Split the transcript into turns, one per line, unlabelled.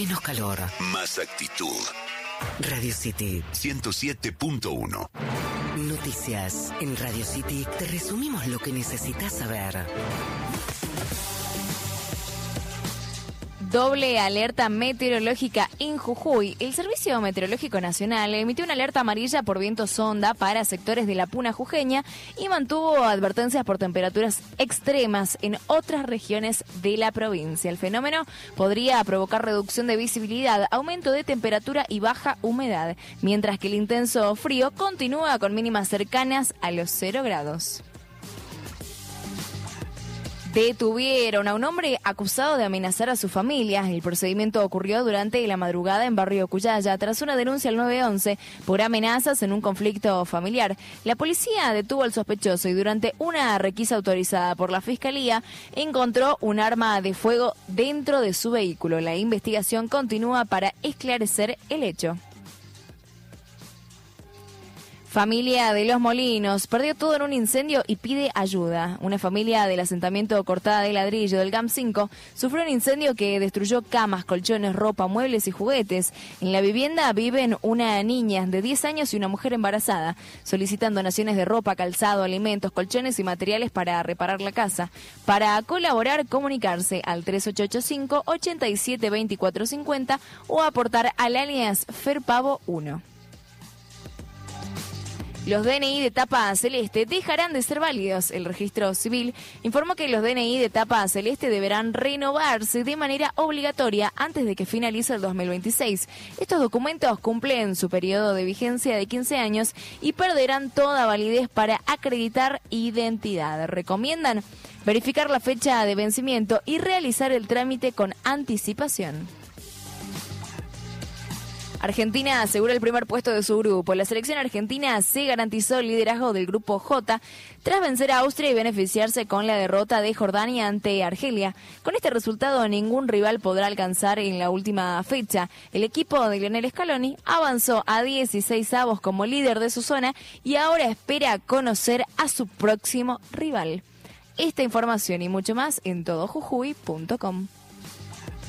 Menos calor.
Más actitud.
Radio City
107.1.
Noticias. En Radio City te resumimos lo que necesitas saber.
Doble alerta meteorológica en Jujuy. El Servicio Meteorológico Nacional emitió una alerta amarilla por viento sonda para sectores de la Puna jujeña y mantuvo advertencias por temperaturas extremas en otras regiones de la provincia. El fenómeno podría provocar reducción de visibilidad, aumento de temperatura y baja humedad, mientras que el intenso frío continúa con mínimas cercanas a los 0 grados. Detuvieron a un hombre acusado de amenazar a su familia. El procedimiento ocurrió durante la madrugada en Barrio Cuyaya, tras una denuncia al 911 por amenazas en un conflicto familiar. La policía detuvo al sospechoso y durante una requisa autorizada por la Fiscalía encontró un arma de fuego dentro de su vehículo. La investigación continúa para esclarecer el hecho. Familia de Los Molinos perdió todo en un incendio y pide ayuda. Una familia del asentamiento Cortada de Ladrillo del GAM 5 sufrió un incendio que destruyó camas, colchones, ropa, muebles y juguetes. En la vivienda viven una niña de 10 años y una mujer embarazada. Solicitan donaciones de ropa, calzado, alimentos, colchones y materiales para reparar la casa. Para colaborar, comunicarse al 3885-872450 o aportar al alias Ferpavo 1. Los DNI de tapa celeste dejarán de ser válidos. El registro civil informó que los DNI de tapa celeste deberán renovarse de manera obligatoria antes de que finalice el 2026. Estos documentos cumplen su periodo de vigencia de 15 años y perderán toda validez para acreditar identidad. Recomiendan verificar la fecha de vencimiento y realizar el trámite con anticipación. Argentina asegura el primer puesto de su grupo. La selección argentina se garantizó el liderazgo del grupo J tras vencer a Austria y beneficiarse con la derrota de Jordania ante Argelia. Con este resultado, ningún rival podrá alcanzar en la última fecha. El equipo de Lionel Scaloni avanzó a 16avos como líder de su zona y ahora espera conocer a su próximo rival. Esta información y mucho más en todojujuy.com.